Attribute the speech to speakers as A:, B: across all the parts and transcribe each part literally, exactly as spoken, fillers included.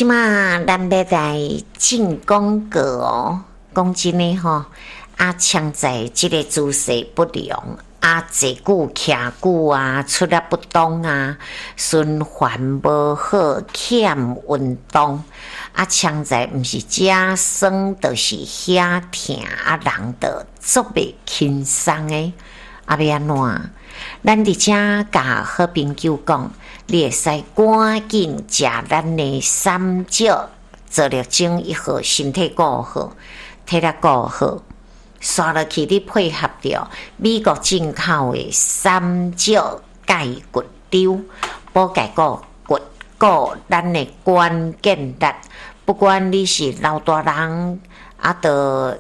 A: 即马咱要来进广告哦，讲真诶吼，啊，强在即个姿势不良，啊，坐久徛久啊，出力不当啊，循环无好，欠运动，啊，强在毋是食酸，就是遐疼，啊，人着足袂轻松诶，啊，要安怎？咱伫遮甲好朋友讲，你会使赶紧食咱的三椒做了整一盒，身体顾好，体力顾好，刷落去你配合着美国进口的三椒钙骨溜，补钙骨骨顾咱的关键力，不管你是老大人，啊，着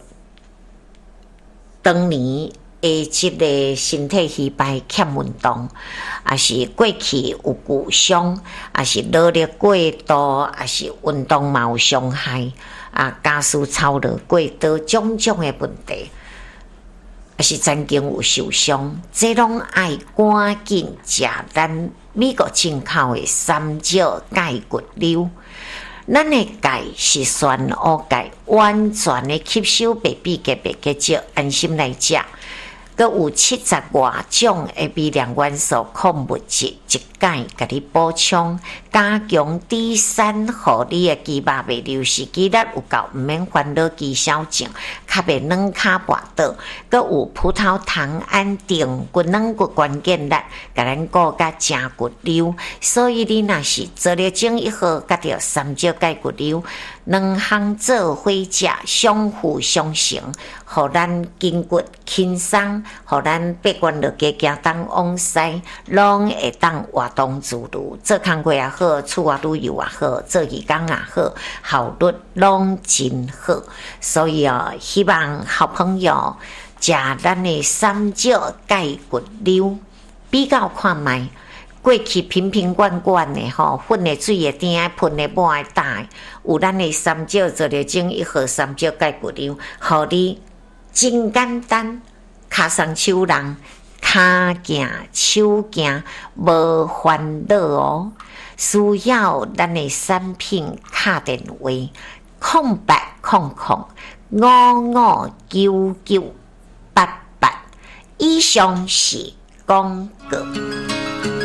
A: 当年。诶，即个身体虚败欠运动，也是过去有旧伤，也是劳力过度，也是运动嘛有伤害，啊，家事操劳过多，种种诶问题，也是曾经有受伤，这拢爱赶紧食咱美国进口诶三椒钙骨溜。咱诶钙是全乌钙，完全诶吸收白比个白个少，安心来食。佮有七十外种诶微量元素矿物质，一钙甲你补充，加强第三，互你诶肌肉袂流失，肌力有够，毋免烦恼肌少症，较袂软骹跋倒。佮有葡萄糖胺定骨软骨关键力，甲咱顾甲正骨溜。所以你若是做了整一盒，甲着三椒钙骨溜，两项做伙食，相辅相成，互咱筋骨轻松。互咱八关六家行东往西，拢会当活动自如，做工课也好，厝外旅游也好，做义工也好，效率拢真好。所以哦，希望好朋友食咱的三椒钙骨溜，比较看卖。过去瓶瓶罐罐的吼，粉的水的甜，喷的抹的打的，有咱的三椒做了整一盒三椒钙骨溜，互你真简单。骹松手人，骹行手行，无烦恼哦。需要咱的产品打电话：空八空空五五九九八八。以上是广告。